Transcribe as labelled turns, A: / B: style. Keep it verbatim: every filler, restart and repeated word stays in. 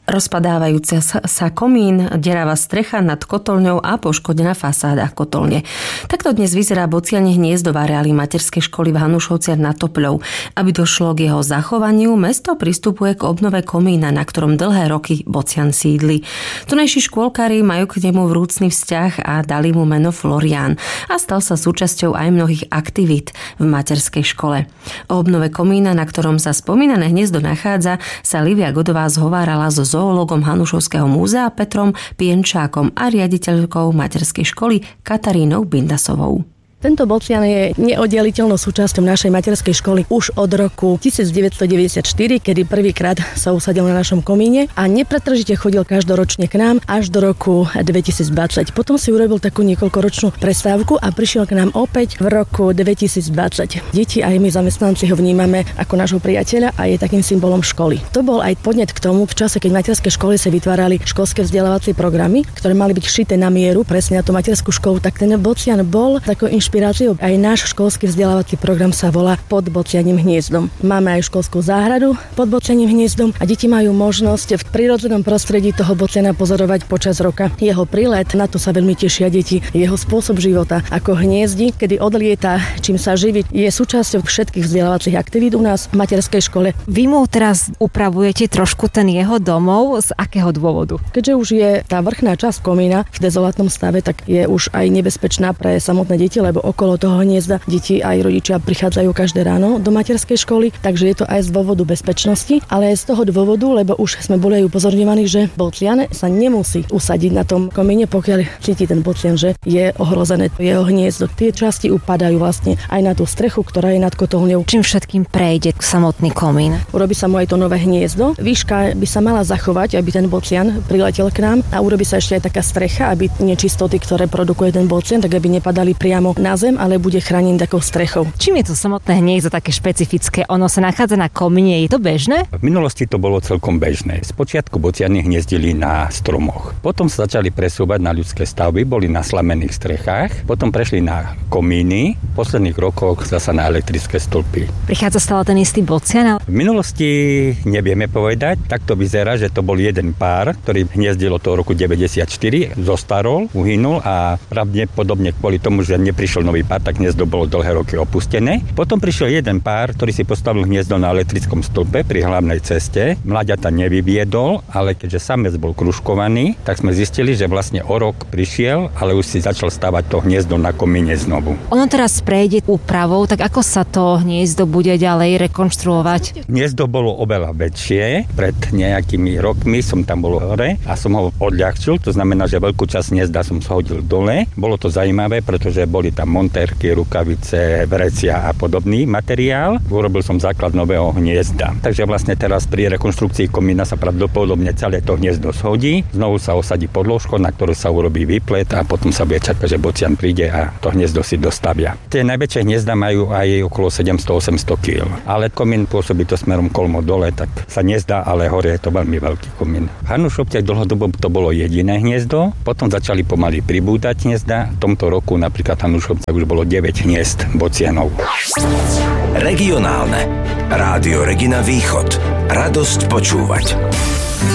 A: rozpadávajúca sa komín, deravá strecha nad kotolňou a poškodená fasáda kotolne. Takto dnes vyzerá bociane hniezdo v areáli materskej školy v Hanušovciach nad Topľou. Aby došlo k jeho zachovaniu, mesto pristupuje k obnove komína, na ktorom dlhé roky bocian sídli. Tunajší škôlkári majú k nemu vrúcny vzťah a dali mu meno Florián a stal sa súčasťou aj mnohých aktivít v materskej škole. O obnove komína, na ktorom sa spomínané hniezdo nachádza, sa Livia Godová zhovárala so zoológom Hanušovského múzea Petrom Pienčákom a riaditeľkou materskej školy Katarínou Bindasovou.
B: Tento bocian je neoddeliteľnou súčasťou našej materskej školy už od roku devätnásťstodeväťdesiatštyri, kedy prvýkrát sa usadil na našom komíne a nepretržite chodil každoročne k nám až do roku dvetisícdvadsať. Potom si urobil takú niekoľkoročnú prestávku a prišiel k nám opäť v roku dvetisícdvadsať. Deti aj my zamestnanci ho vnímame ako nášho priateľa a je takým symbolom školy. To bol aj podnet k tomu, v čase, keď materské školy sa vytvárali školské vzdelávacie programy, ktoré mali byť šité na mieru presne na tú materskú školu, tak ten bocian bol takou inšpiráciou. Aj náš školský vzdelávací program sa volá Pod bocianím hniezdom. Máme aj školskú záhradu pod bocianím hniezdom a deti majú možnosť v prírodzenom prostredí toho bociana pozorovať počas roka. Jeho prílet, na to sa veľmi tešia deti. Jeho spôsob života, ako hniezdi, kedy odlieta, čím sa živí, je súčasťou všetkých vzdelávacích aktivít u nás v materskej škole.
C: Vy mu teraz upravujete trošku ten jeho domov, z akého dôvodu?
B: Keďže už je tá vrchná časť komína v dezolátnom stave, tak je už aj nebezpečná pre samotné deti, lebo okolo toho hniezda deti aj rodičia prichádzajú každé ráno do materskej školy, takže je to aj z dôvodu bezpečnosti, ale aj z toho dôvodu, lebo už sme boli aj upozorňovaní, že bocian sa nemusí usadiť na tom komíne, pokiaľ cíti ten bocian, že je ohrozené jeho hniezdo. Tie časti upadajú vlastne aj na tú strechu, ktorá je nad kotolňou.
C: Čím všetkým prejde samotný komín?
B: Urobí sa mu aj to nové hniezdo. Výška by sa mala zachovať, aby ten bocian priletel k nám, a urobí sa ešte aj taká strecha, aby nečistoty, ktoré produkuje ten bocian, tak aby nepadali priamo na zem, ale bude chránený takou strechou.
C: Čím je to samotné hniezdo také špecifické? Ono sa nachádza na komíne, je to bežné?
D: V minulosti to bolo celkom bežné. Spočiatku bociany hniezdili na stromoch. Potom sa začali presúvať na ľudské stavby, boli na slamených strechách, potom prešli na komíny, v posledných rokoch zasa na elektrické stĺpy.
C: Prichádza stále ten istý bocian?
D: V minulosti nevieme povedať, tak to vyzerá, že to bol jeden pár, ktorý hniezdil od toho roku deväťdesiatštyri, zostarol, uhynul a pravdepodobne kvôli tomu, že neprišiel nový pár, tak hniezdo bolo dlhé roky opustené. Potom prišiel jeden pár, ktorý si postavil hniezdo na elektrickom stĺpe pri hlavnej ceste. Mláďata nevyviedol, ale keďže samec bol kružkovaný, tak sme zistili, že vlastne o rok prišiel, ale už si začal stavať to hniezdo na komíne znovu.
C: Ono teraz prejde úpravou, tak ako sa to hniezdo bude ďalej rekonštruovať?
D: Hniezdo bolo oveľa väčšie. Pred nejakými rokmi som tam bol hore a som ho odľahčil, to znamená, že veľkú časť hniezda som shodil dole. Bolo to zaujímavé, pretože boli tam montérky, rukavice, vrecia a podobný materiál. Urobil som základ nového hniezda. Takže vlastne teraz pri rekonštrukcii komína sa pravdepodobne celé to hniezdo shodí. Znovu sa osadí podložko, na ktorú sa urobí výplet a potom sa bude čakať, že bocian príde a to hniezdo si dostavia. Tie najväčšie hniezda majú aj okolo sedemsto až osemsto kíl. Ale komín pôsobí to smerom kolmo dole, tak sa nezdá, ale hore je to veľmi veľký komín. V Hanušovciach dlhodobo to bolo jediné hniezdo, potom začali pomaly pribúdať hniezda. V tomto roku napríklad v Hanušovciach už bolo deväť hniezd bocianov.
E: Regionálne. Rádio Regina Východ. Radosť počúvať.